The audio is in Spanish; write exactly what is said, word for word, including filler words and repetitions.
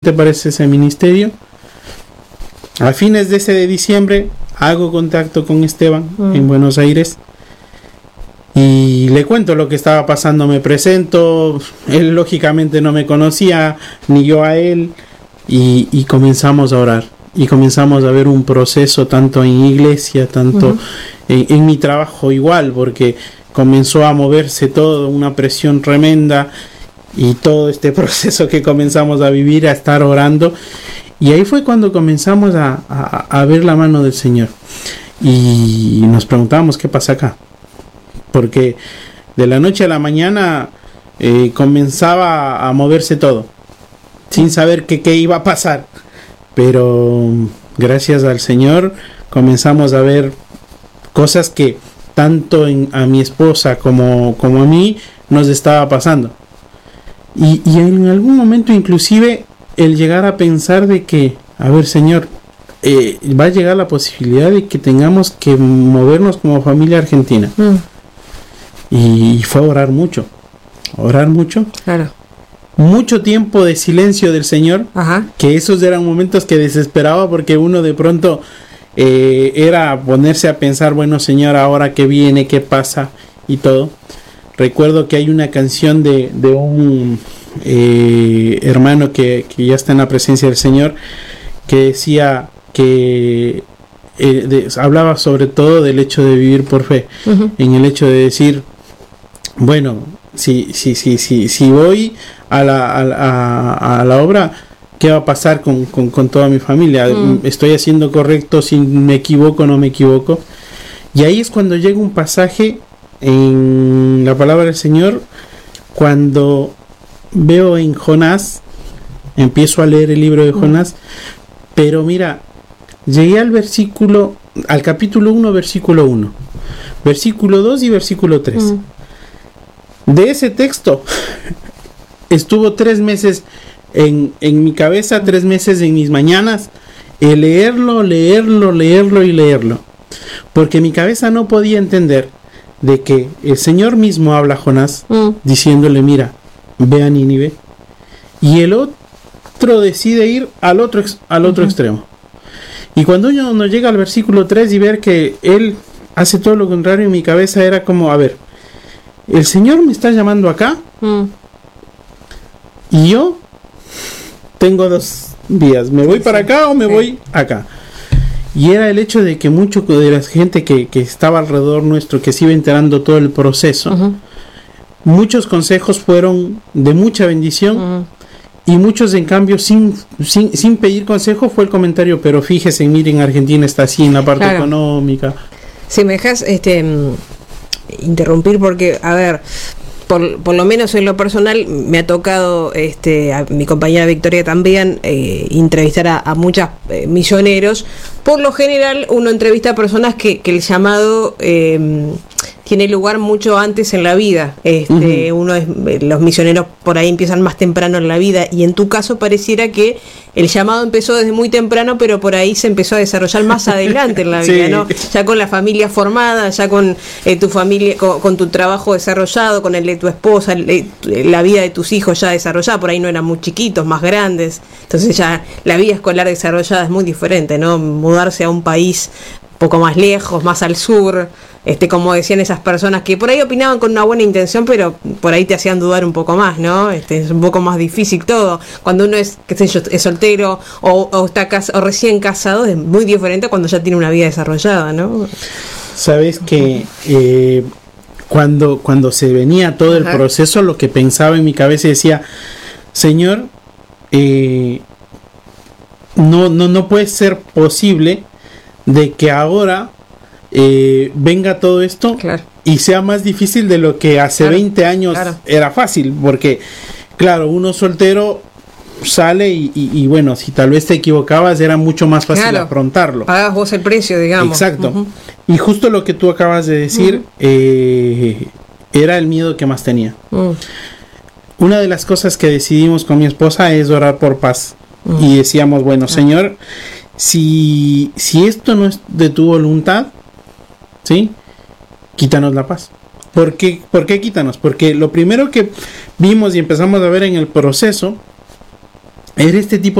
te parece ese ministerio? A fines de ese de diciembre hago contacto con Esteban mm. en Buenos Aires y le cuento lo que estaba pasando, me presento, él lógicamente no me conocía, ni yo a él, y, y comenzamos a orar, y comenzamos a ver un proceso tanto en iglesia, tanto uh-huh. en, en mi trabajo igual, porque comenzó a moverse todo, una presión tremenda, y todo este proceso que comenzamos a vivir, a estar orando, y ahí fue cuando comenzamos a, a, a ver la mano del Señor, y nos preguntábamos qué pasa acá, porque de la noche a la mañana eh, comenzaba a moverse todo, sin saber qué, qué iba a pasar, pero gracias al Señor comenzamos a ver cosas que tanto en, a mi esposa como, como a mí nos estaba pasando, y, y en algún momento inclusive el llegar a pensar de que, a ver Señor, eh, va a llegar la posibilidad de que tengamos que movernos como familia argentina. Mm. Y fue a orar mucho, orar mucho, claro. mucho tiempo de silencio del Señor, Ajá. que esos eran momentos que desesperaba porque uno de pronto eh, era ponerse a pensar, bueno Señor, ahora qué viene, qué pasa y todo. Recuerdo que hay una canción de, de un eh, hermano que, que ya está en la presencia del Señor, que decía que eh, de, hablaba sobre todo del hecho de vivir por fe, uh-huh. en el hecho de decir, bueno, si, si, si, si, si voy a la, a, a, a la obra, ¿qué va a pasar con, con, con toda mi familia? Mm. ¿Estoy haciendo correcto? Si me equivoco, no me equivoco. Y ahí es cuando llega un pasaje en la palabra del Señor, cuando veo en Jonás, empiezo a leer el libro de Jonás, mm. pero mira, llegué al versículo, al capítulo uno, versículo uno, versículo dos y versículo tres. Mm. De ese texto estuvo tres meses en, en mi cabeza, tres meses en mis mañanas, el leerlo, leerlo, leerlo y leerlo. Porque mi cabeza no podía entender de que el Señor mismo habla a Jonás, mm. diciéndole, mira, ve a Nínive, y el otro decide ir al otro, al otro uh-huh. extremo. Y cuando uno nos llega al versículo tres y ver que él hace todo lo contrario, en mi cabeza era como, a ver, el Señor me está llamando acá mm. y yo tengo dos vías, me voy sí, para acá o me sí. voy acá. Y era el hecho de que mucho de la gente que, que estaba alrededor nuestro, que se iba enterando todo el proceso, uh-huh. muchos consejos fueron de mucha bendición, uh-huh. y muchos en cambio sin, sin, sin pedir consejo fue el comentario, pero fíjese, miren, Argentina está así en la parte claro. económica. Si me dejas este interrumpir, porque a ver, por, por lo menos en lo personal me ha tocado, este a mi compañera Victoria también, eh, entrevistar a, a muchos eh, misioneros. Por lo general uno entrevista a personas que, que el llamado eh, tiene lugar mucho antes en la vida. Este, uh-huh. uno es, los misioneros por ahí empiezan más temprano en la vida, y en tu caso pareciera que el llamado empezó desde muy temprano, pero por ahí se empezó a desarrollar más adelante en la vida, sí. ¿no? Ya con la familia formada, ya con eh, tu familia, con, con tu trabajo desarrollado, con el de tu esposa, el, la vida de tus hijos ya desarrollada, por ahí no eran muy chiquitos, más grandes, entonces ya la vida escolar desarrollada es muy diferente, ¿no? Mudarse a un país un poco más lejos, más al sur, este, como decían esas personas que por ahí opinaban con una buena intención, pero por ahí te hacían dudar un poco más, ¿no? Este, es un poco más difícil todo. Cuando uno es, qué sé yo, es soltero o, o está cas- o recién casado, es muy diferente cuando ya tiene una vida desarrollada, ¿no? Sabes que eh, cuando, cuando se venía todo el Ajá. proceso, lo que pensaba en mi cabeza decía, Señor, eh, no, no, no puede ser posible de que ahora eh, venga todo esto claro. y sea más difícil de lo que hace claro, veinte años claro. era fácil, porque claro, uno soltero sale y, y, y bueno, si tal vez te equivocabas era mucho más fácil claro. afrontarlo. Pagas vos el precio, digamos. Exacto. Uh-huh. Y justo lo que tú acabas de decir uh-huh. eh, era el miedo que más tenía. Uh-huh. Una de las cosas que decidimos con mi esposa es orar por paz. Uh-huh. Y decíamos, bueno, uh-huh. Señor, si, si esto no es de tu voluntad, ¿sí? Quítanos la paz. ¿Por qué, ¿Por qué quítanos? Porque lo primero que vimos y empezamos a ver en el proceso era este tipo